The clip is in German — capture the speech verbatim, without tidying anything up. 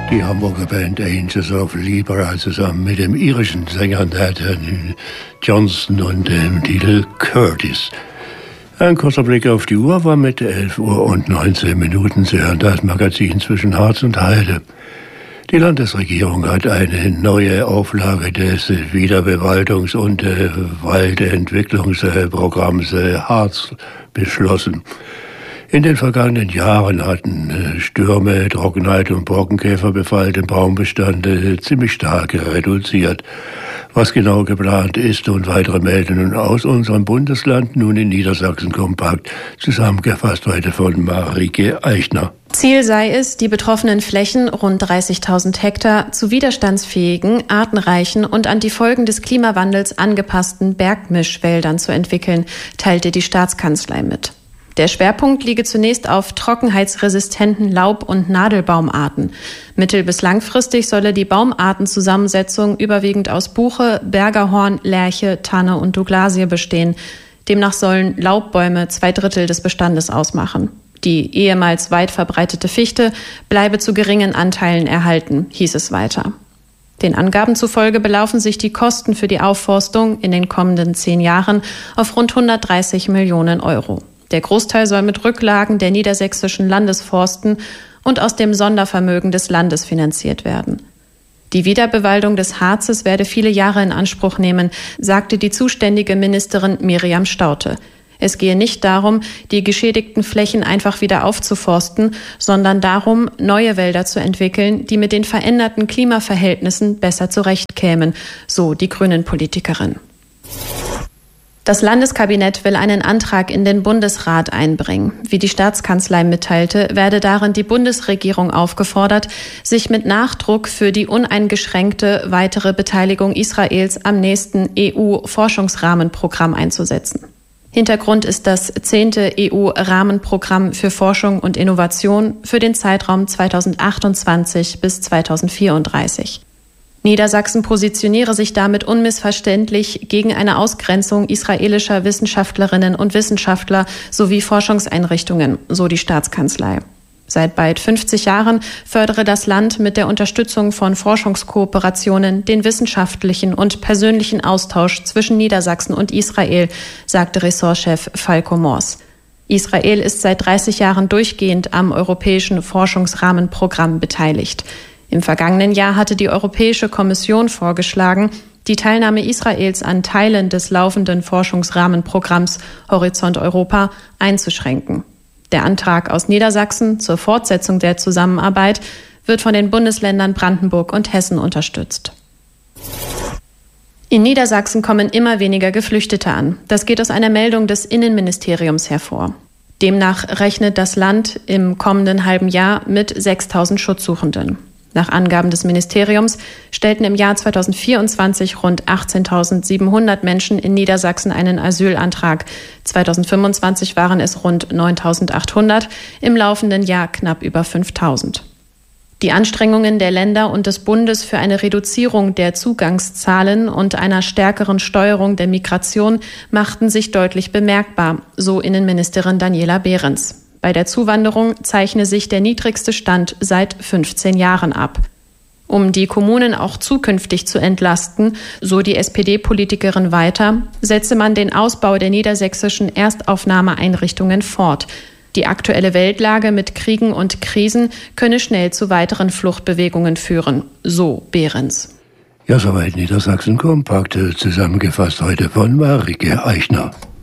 Die Hamburger Band Angels of Libera zusammen mit dem irischen Sänger Nathan Johnson und dem Titel Curtis. Ein kurzer Blick auf die Uhr war mit elf Uhr und neunzehn Minuten. Sie hören das Magazin zwischen Harz und Heide. Die Landesregierung hat eine neue Auflage des Wiederbewaldungs- und äh, Waldentwicklungsprogramms äh, Harz beschlossen. In den vergangenen Jahren hatten äh, Stürme, Trockenheit und Borkenkäferbefall den Baumbestand äh, ziemlich stark reduziert. Was genau geplant ist und weitere Meldungen aus unserem Bundesland, nun in Niedersachsen kompakt, zusammengefasst heute von Marike Eichner. Ziel sei es, die betroffenen Flächen, rund dreißigtausend Hektar, zu widerstandsfähigen, artenreichen und an die Folgen des Klimawandels angepassten Bergmischwäldern zu entwickeln, teilte die Staatskanzlei mit. Der Schwerpunkt liege zunächst auf trockenheitsresistenten Laub- und Nadelbaumarten. Mittel- bis langfristig solle die Baumartenzusammensetzung überwiegend aus Buche, Bergerhorn, Lärche, Tanne und Douglasie bestehen. Demnach sollen Laubbäume zwei Drittel des Bestandes ausmachen. Die ehemals weit verbreitete Fichte bleibe zu geringen Anteilen erhalten, hieß es weiter. Den Angaben zufolge belaufen sich die Kosten für die Aufforstung in den kommenden zehn Jahren auf rund hundertdreißig Millionen Euro. Der Großteil soll mit Rücklagen der niedersächsischen Landesforsten und aus dem Sondervermögen des Landes finanziert werden. Die Wiederbewaldung des Harzes werde viele Jahre in Anspruch nehmen, sagte die zuständige Ministerin Miriam Staudte. Es gehe nicht darum, die geschädigten Flächen einfach wieder aufzuforsten, sondern darum, neue Wälder zu entwickeln, die mit den veränderten Klimaverhältnissen besser zurechtkämen, so die Grünen-Politikerin. Das Landeskabinett will einen Antrag in den Bundesrat einbringen. Wie die Staatskanzlei mitteilte, werde darin die Bundesregierung aufgefordert, sich mit Nachdruck für die uneingeschränkte weitere Beteiligung Israels am nächsten E U-Forschungsrahmenprogramm einzusetzen. Hintergrund ist das zehnte E U-Rahmenprogramm für Forschung und Innovation für den Zeitraum zweitausendachtundzwanzig bis zweitausendvierunddreißig. Niedersachsen positioniere sich damit unmissverständlich gegen eine Ausgrenzung israelischer Wissenschaftlerinnen und Wissenschaftler sowie Forschungseinrichtungen, so die Staatskanzlei. Seit bald fünfzig Jahren fördere das Land mit der Unterstützung von Forschungskooperationen den wissenschaftlichen und persönlichen Austausch zwischen Niedersachsen und Israel, sagte Ressortchef Falko Mors. Israel ist seit dreißig Jahren durchgehend am europäischen Forschungsrahmenprogramm beteiligt. Im vergangenen Jahr hatte die Europäische Kommission vorgeschlagen, die Teilnahme Israels an Teilen des laufenden Forschungsrahmenprogramms Horizont Europa einzuschränken. Der Antrag aus Niedersachsen zur Fortsetzung der Zusammenarbeit wird von den Bundesländern Brandenburg und Hessen unterstützt. In Niedersachsen kommen immer weniger Geflüchtete an. Das geht aus einer Meldung des Innenministeriums hervor. Demnach rechnet das Land im kommenden halben Jahr mit sechstausend Schutzsuchenden. Nach Angaben des Ministeriums stellten im Jahr zweitausendvierundzwanzig rund achtzehntausendsiebenhundert Menschen in Niedersachsen einen Asylantrag. zweitausendfünfundzwanzig waren es rund neuntausendachthundert, im laufenden Jahr knapp über fünftausend. Die Anstrengungen der Länder und des Bundes für eine Reduzierung der Zugangszahlen und einer stärkeren Steuerung der Migration machten sich deutlich bemerkbar, so Innenministerin Daniela Behrens. Bei der Zuwanderung zeichne sich der niedrigste Stand seit fünfzehn Jahren ab. Um die Kommunen auch zukünftig zu entlasten, so die S P D-Politikerin weiter, setze man den Ausbau der niedersächsischen Erstaufnahmeeinrichtungen fort. Die aktuelle Weltlage mit Kriegen und Krisen könne schnell zu weiteren Fluchtbewegungen führen, so Behrens. Ja, soweit Niedersachsen kompakt, zusammengefasst heute von Marike Eichner.